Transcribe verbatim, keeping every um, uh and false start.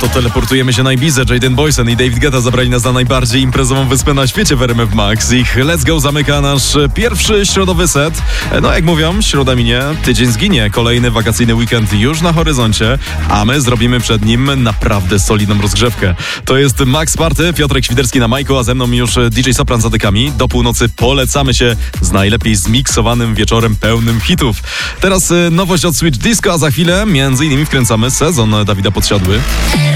to teleportujemy się na Ibizę. Jaden Boysen i David Guetta zabrali nas na najbardziej imprezową wyspę na świecie w R M F Max. Ich Let's Go zamyka nasz pierwszy środowy set. No jak mówią, środa minie, tydzień zginie. Kolejny wakacyjny weekend już na horyzoncie, a my zrobimy przed nim naprawdę solidną rozgrzewkę. To jest Max Party, Piotrek Świderski na majku, a ze mną już D J Sopran za dykami. Do północy polecamy się z najlepiej zmiksowanym wieczorem pełnym hitów. Teraz nowość od Switch Disco, a za chwilę między innymi wkręcamy sezon Dawida Podsiadły.